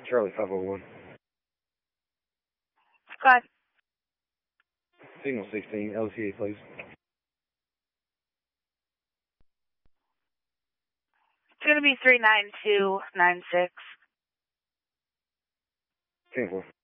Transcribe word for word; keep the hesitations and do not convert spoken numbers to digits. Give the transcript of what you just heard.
Charlie five oh one. Scott. Signal sixteen, L T A, please. It's going to be three nine two nine six. ten four.